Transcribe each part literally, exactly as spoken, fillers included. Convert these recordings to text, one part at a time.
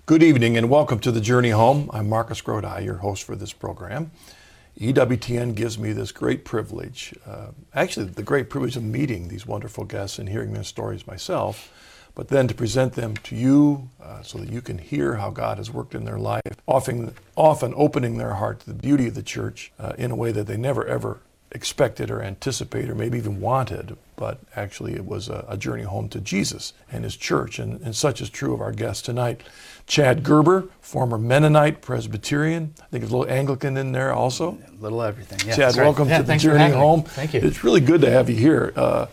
Good evening and welcome to The Journey Home. I'm Marcus Grodi, your host for this program. E W T N gives me this great privilege, uh, actually the great privilege of meeting these wonderful guests and hearing their stories myself, but then to present them to you uh, so that you can hear how God has worked in their life, often, often opening their heart to the beauty of the church uh, in a way that they never ever expected or anticipated or maybe even wanted, but actually it was a, a journey home to Jesus and his church, and, and such is true of our guest tonight. Chad Gerber, former Mennonite Presbyterian, I think there's a little Anglican in there also. A little everything, yeah. Chad, welcome right. to yeah, The Journey Home. Thank you. It's really good to have you here. Uh,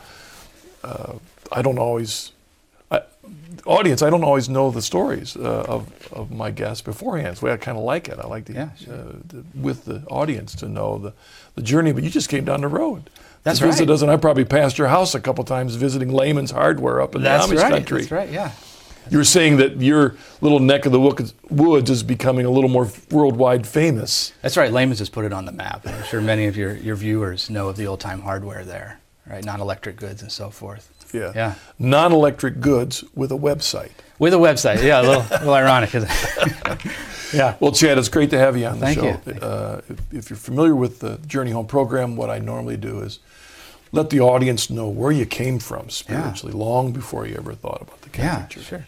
uh, I don't always, I, audience, I don't always know the stories uh, of, of my guests beforehand, so I kind of like it. I like to, yeah, sure. uh, to, with the audience to know the, the journey, but you just came down the road. That's to visit right. us, and I probably passed your house a couple times visiting Layman's Hardware up in That's the Amish right. country. That's right, yeah. You were saying that your little neck of the woods is becoming a little more worldwide famous. That's right. Layman's has put it on the map. I'm sure many of your, your viewers know of the old-time hardware there, right? Non-electric goods and so forth. Yeah. Yeah. Non-electric goods with a website. With a website, yeah. A little, a little ironic, isn't it? Yeah. Well, Chad, it's great to have you on the Thank show. you. Thank Uh, if, if you're familiar with the Journey Home program, what I normally do is let the audience know where you came from spiritually, yeah. long before you ever thought about the Catholic yeah, Church. Sure.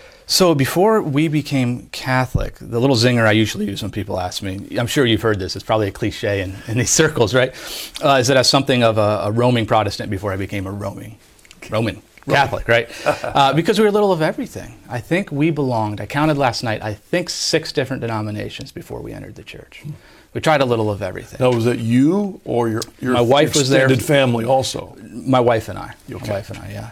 So before we became Catholic, the little zinger I usually use when people ask me, I'm sure you've heard this, it's probably a cliche in, in these circles, right? Uh, is that I was something of a, a roaming Protestant before I became a roaming, Roman Catholic, right? Uh, because we were a little of everything. I think we belonged, I counted last night, I think six different denominations before we entered the church. We tried a little of everything. Now, was that you or your, your My wife was there. extended family also? My wife and I. Okay. My wife and I, yeah.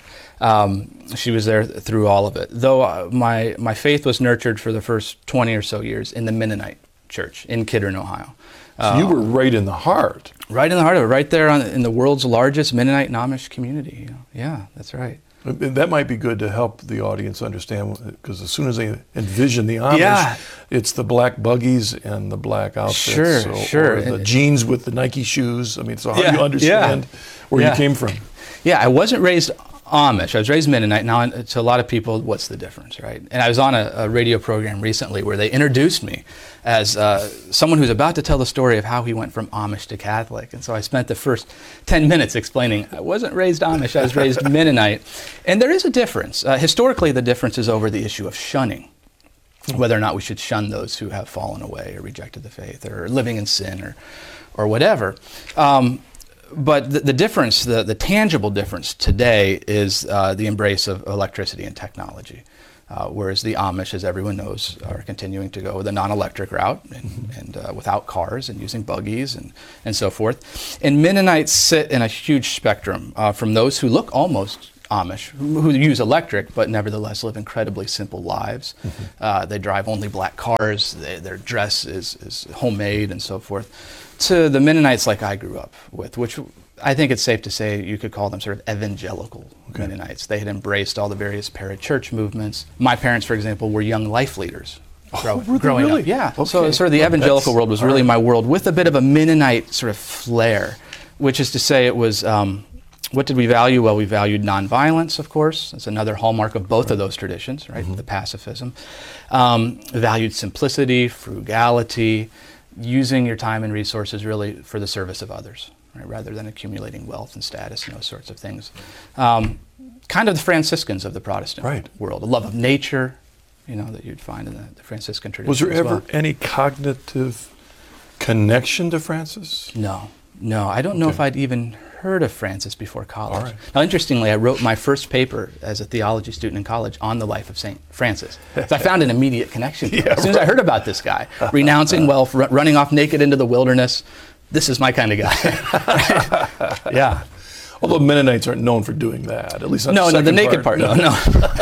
Um, she was there th- through all of it. Though uh, my, my faith was nurtured for the first twenty or so years in the Mennonite church in Kidron, Ohio. So uh, you were right in the heart. Right in the heart of it, right there on, in the world's largest Mennonite and Amish community. You know? Yeah, that's right. And that might be good to help the audience understand, because as soon as they envision the Amish, yeah. it's the black buggies and the black outfits. Sure, so, sure. Or the and, jeans with the Nike shoes. I mean, so how yeah, do you understand yeah. where yeah. you came from? Yeah, I wasn't raised Amish. I was raised Mennonite. Now, to a lot of people, what's the difference, right? And I was on a, a radio program recently where they introduced me as uh, someone who's about to tell the story of how he went from Amish to Catholic. And so I spent the first ten minutes explaining I wasn't raised Amish, I was raised Mennonite. And there is a difference. Uh, historically, the difference is over the issue of shunning, whether or not we should shun those who have fallen away or rejected the faith or living in sin or, or whatever. Um, But the, the difference, the, the tangible difference today is uh, the embrace of electricity and technology. Uh, whereas the Amish, as everyone knows, are continuing to go the non-electric route and, and uh, without cars and using buggies and, and so forth. And Mennonites sit in a huge spectrum uh, from those who look almost Amish, who, who use electric but nevertheless live incredibly simple lives. Mm-hmm. Uh, they drive only black cars, they, their dress is, is homemade and so forth. To the Mennonites like I grew up with, which I think it's safe to say you could call them sort of evangelical okay. Mennonites. They had embraced all the various parachurch movements. My parents, for example, were young life leaders grow, oh, growing really? up. Yeah, okay. so sort of the well, evangelical world was really right. my world with a bit of a Mennonite sort of flair, which is to say it was, um, what did we value? Well, we valued nonviolence, of course. That's another hallmark of both right. of those traditions, right? Mm-hmm. The pacifism. Um, valued simplicity, frugality, using your time and resources really for the service of others, right, rather than accumulating wealth and status and those sorts of things. Um, kind of the Franciscans of the Protestant right. world, a love of nature, you know, that you'd find in the, the Franciscan tradition. Was there as ever well. any cognitive connection to Francis? No, no. I don't know okay. if I'd even heard of Francis before college. All right. Now, interestingly, I wrote my first paper as a theology student in college on the life of Saint Francis. So I found an immediate connection. yeah, as soon as right. I heard about this guy, renouncing wealth, r- running off naked into the wilderness, this is my kind of guy. yeah. Although Mennonites aren't known for doing that, at least not no, the no, the naked part. part, no, no.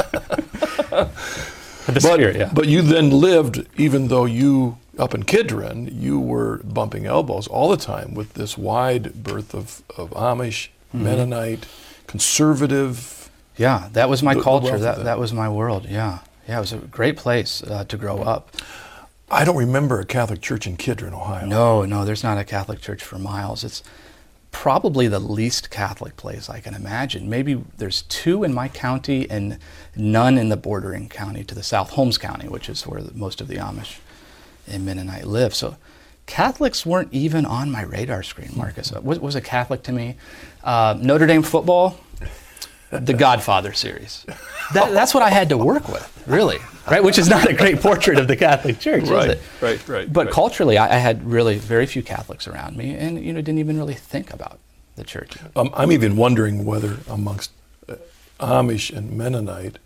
the but, spirit, yeah. But you then lived, even though you, up in Kidron, you were bumping elbows all the time with this wide berth of, of Amish, mm-hmm. Mennonite, conservative. Yeah, that was my the, culture. The that that was my world. Yeah, yeah, it was a great place uh, to grow up. I don't remember a Catholic church in Kidron, Ohio. No, no, there's not a Catholic church for miles. It's probably the least Catholic place I can imagine. Maybe there's two in my county and none in the bordering county to the south, Holmes County, which is where the, most of the Amish and Mennonite live. So Catholics weren't even on my radar screen, Marcus. What was a Catholic to me? Uh, Notre Dame football, the Godfather series. That, that's what I had to work with, really, right? Which is not a great portrait of the Catholic Church, right, is it? Right, right. But right. culturally, I, I had really very few Catholics around me, and you know, didn't even really think about the church. Um, I'm even wondering whether amongst uh, Amish and Mennonite,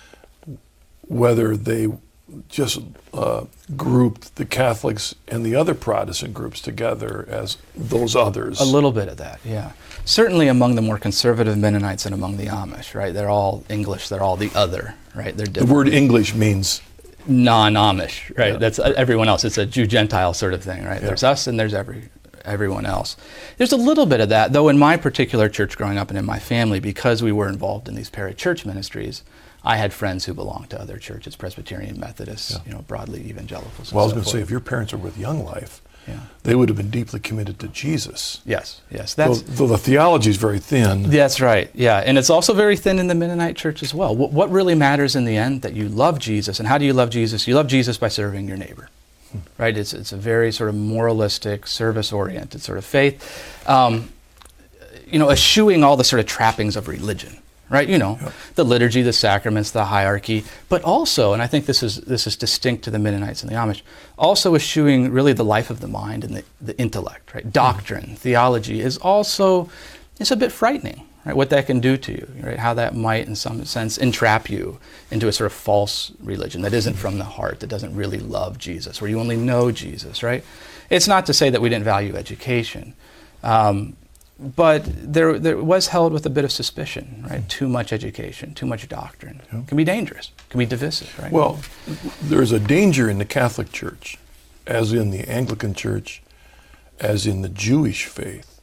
whether they just uh, grouped the Catholics and the other Protestant groups together as those others. A little bit of that, yeah. Certainly among the more conservative Mennonites and among the Amish, right? They're all English, they're all the other, right? They're different. The word English means non-Amish, right? Yeah. That's uh, everyone else. It's a Jew-Gentile sort of thing, right? Yeah. There's us and there's every everyone else. There's a little bit of that, though in my particular church growing up and in my family, because we were involved in these parachurch ministries, I had friends who belonged to other churches, Presbyterian, Methodists, Yeah. you know, broadly evangelicals. Well, I was and so going to say, forth. if your parents were with Young Life, Yeah. they would have been deeply committed to Jesus. Yes, yes. Though, That's though the theology is very thin. That's right, yeah. And it's also very thin in the Mennonite church as well. What, what really matters in the end, that you love Jesus. And how do you love Jesus? You love Jesus by serving your neighbor, hmm. right? It's, it's a very sort of moralistic, service-oriented sort of faith. Um, you know, eschewing all the sort of trappings of religion, right? You know, Yeah. the liturgy, the sacraments, the hierarchy, but also, and I think this is this is distinct to the Mennonites and the Amish, also eschewing really the life of the mind and the, the intellect, right? Doctrine, mm-hmm. theology is also, it's a bit frightening, right? What that can do to you, right? How that might, in some sense, entrap you into a sort of false religion that isn't from the heart, that doesn't really love Jesus, where you only know Jesus, right? It's not to say that we didn't value education. Um, But there, there was held with a bit of suspicion, right? Too much education, too much doctrine Yeah. can be dangerous, can be divisive, right? Well, there's a danger in the Catholic Church, as in the Anglican Church, as in the Jewish faith,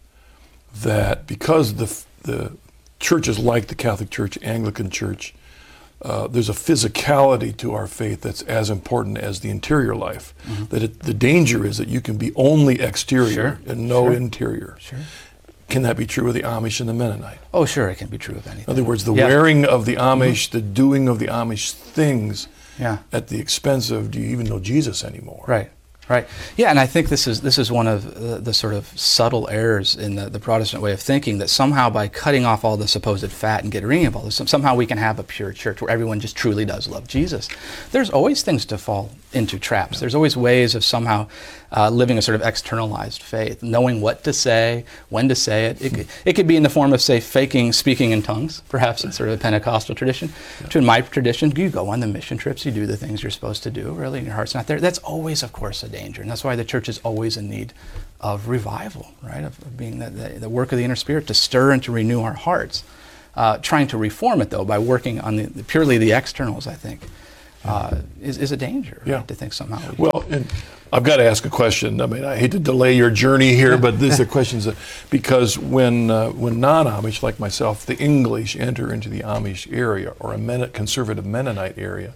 that because the the churches like the Catholic Church, Anglican Church, uh, there's a physicality to our faith that's as important as the interior life. Mm-hmm. That it, the danger is that you can be only exterior Sure. and no Sure. interior. Sure. Can that be true of the Amish and the Mennonite? Oh, sure, it can be true of anything. In other words, the Yeah. wearing of the Amish, the doing of the Amish things Yeah. at the expense of, do you even know Jesus anymore? Right, right. Yeah, and I think this is this is one of the, the sort of subtle errors in the, the Protestant way of thinking, that somehow by cutting off all the supposed fat and getting rid of all this, somehow we can have a pure church where everyone just truly does love Jesus. There's always things to fall into traps. Yeah. There's always ways of somehow uh, living a sort of externalized faith, knowing what to say, when to say it. It, it could be in the form of, say, faking speaking in tongues, perhaps in sort of a Pentecostal tradition. Yeah. To in my tradition, you go on the mission trips, you do the things you're supposed to do, really, and your heart's not there. That's always, of course, a danger. And that's why the church is always in need of revival, right? Of, of being the, the, the work of the inner spirit to stir and to renew our hearts. Uh, trying to reform it, though, by working on the, the purely the externals, I think, uh, is, is a danger, yeah. right? To think somehow. We well, and I've got to ask a question. I mean, I hate to delay your journey here, but these are questions that, because when uh, when non-Amish like myself, the English enter into the Amish area or a Men- conservative Mennonite area,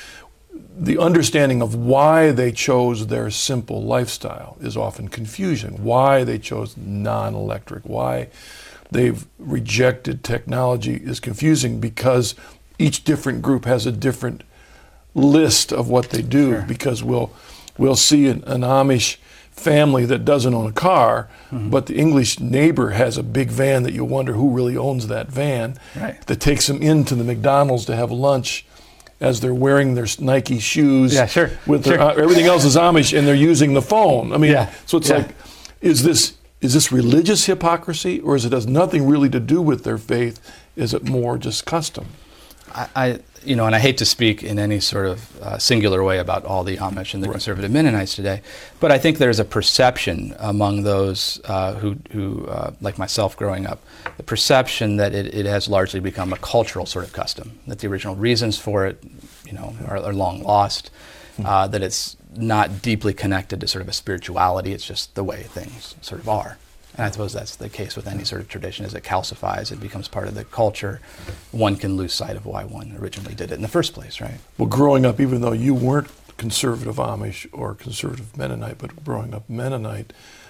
the understanding of why they chose their simple lifestyle is often confusion. Why they chose non-electric, why they've rejected technology is confusing, because each different group has a different list of what they do. Sure. Because we'll we'll see an, an Amish family that doesn't own a car, mm-hmm. but the English neighbor has a big van that you wonder who really owns that van, right. that takes them into the McDonald's to have lunch as they're wearing their Nike shoes. Yeah, sure. With sure. their, uh, everything else is Amish, and they're using the phone. I mean, yeah. so it's yeah. like, is this is this religious hypocrisy, or is it has nothing really to do with their faith? Is it more just custom? I, I you know, and I hate to speak in any sort of uh, singular way about all the Amish and the right. conservative Mennonites today, but I think there's a perception among those uh, who, who uh, like myself growing up, the perception that it, it has largely become a cultural sort of custom, that the original reasons for it, you know, are, are long lost, mm-hmm. uh, that it's not deeply connected to sort of a spirituality, it's just the way things sort of are. And I suppose that's the case with any sort of tradition. As it calcifies, it becomes part of the culture, one can lose sight of why one originally did it in the first place, right? Well, growing up, even though you weren't conservative Amish or conservative Mennonite, but growing up Mennonite,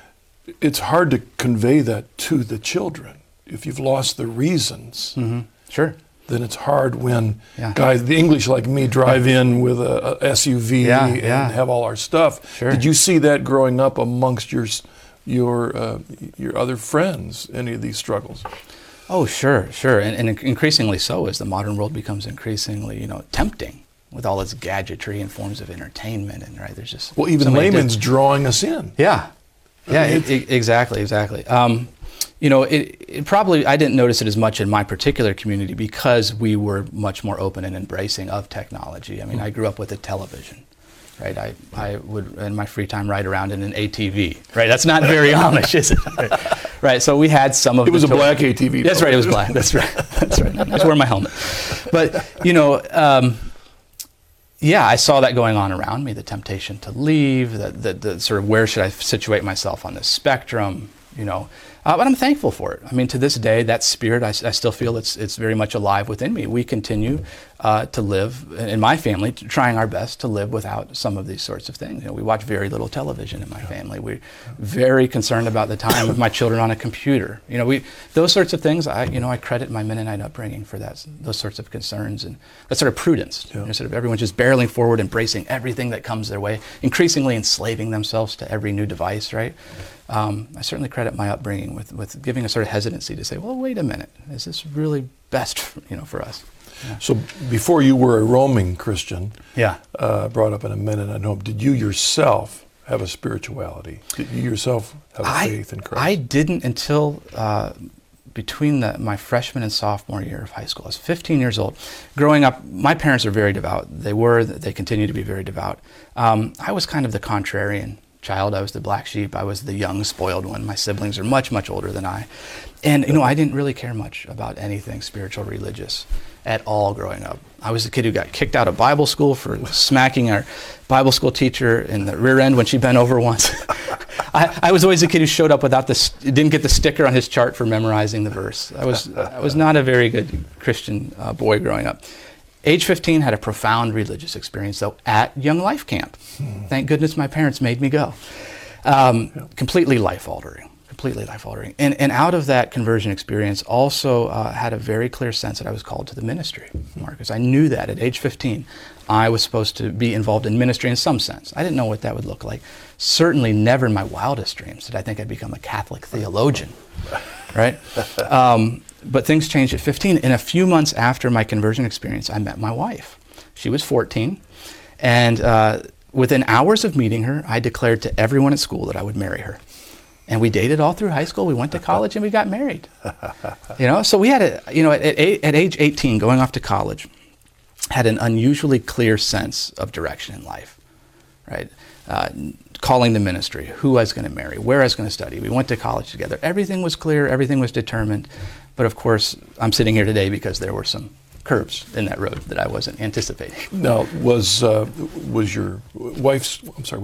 it's hard to convey that to the children. If you've lost the reasons, Mm-hmm. Sure. then it's hard when Yeah. guys, the English like me, drive in with a, a S U V Yeah, and yeah. have all our stuff. Sure. Did you see that growing up amongst your s- your uh, your other friends? Any of these struggles? Oh, sure, sure, and, and increasingly so as the modern world becomes increasingly, you know, tempting with all its gadgetry and forms of entertainment, and right there's just Well, even so many layman's di- drawing us in. yeah, yeah, mean, it, it- exactly, exactly. Um, you know, it, it probably I didn't notice it as much in my particular community because we were much more open and embracing of technology. I mean, I grew up with a television. Right, I, I would in my free time ride around in an A T V. Right, that's not very Amish, is it? Right, so we had some of. It was the a toy- black A T V. That's though. right, it was black. That's right. That's right. I was wearing my helmet. But you know, um, yeah, I saw that going on around me. The temptation to leave. The, the, the sort of where should I situate myself on the spectrum? You know, uh, but I'm thankful for it. I mean, to this day, that spirit, I, I still feel it's it's very much alive within me. We continue uh, to live in my family, t- trying our best to live without some of these sorts of things. You know, we watch very little television in my family. We're very concerned about the time of my children on a computer. You know, we those sorts of things. I you know I credit my Mennonite upbringing for that. Those sorts of concerns and that sort of prudence. Yeah. You know, sort of everyone just barreling forward, embracing everything that comes their way, increasingly enslaving themselves to every new device. Right. Um, I certainly credit my upbringing with, with giving a sort of hesitancy to say, well, wait a minute, is this really best, for, you know, for us? Yeah. So before you were a roaming Christian, Yeah. uh, brought up in a Mennonite home, did you yourself have a spirituality? Did you yourself have a I, faith in Christ? I didn't until uh, between the, my freshman and sophomore year of high school. I was fifteen years old. Growing up, my parents are very devout. They were, they continue to be very devout. Um, I was kind of the contrarian child. I was the black sheep. I was the young, spoiled one. My siblings are much, much older than I. And, you know, I didn't really care much about anything spiritual, religious at all growing up. I was the kid who got kicked out of Bible school for smacking our Bible school teacher in the rear end when she bent over once. I, I was always the kid who showed up without the, st- didn't get the sticker on his chart for memorizing the verse. I was, I was not a very good Christian uh, boy growing up. Age fifteen, had a profound religious experience, though, at Young Life Camp. Hmm. Thank goodness my parents made me go. Um, yeah. Completely life-altering, completely life-altering. And, and out of that conversion experience, also uh, had a very clear sense that I was called to the ministry, Marcus. I knew that at age fifteen, I was supposed to be involved in ministry in some sense. I didn't know what that would look like. Certainly never in my wildest dreams did I think I'd become a Catholic theologian, right? Um, But things changed at fifteen. And a few months after my conversion experience, I met my wife. She was fourteen. And uh, within hours of meeting her, I declared to everyone at school that I would marry her. And we dated all through high school. We went to college and we got married. You know, so we had a, you know, at, at, at age eighteen, going off to college, had an unusually clear sense of direction in life, right? Uh, calling the ministry, who I was going to marry, where I was going to study. We went to college together. Everything was clear. Everything was determined. But of course, I'm sitting here today because there were some curves in that road that I wasn't anticipating. Now, was uh, was your wife's, I'm sorry,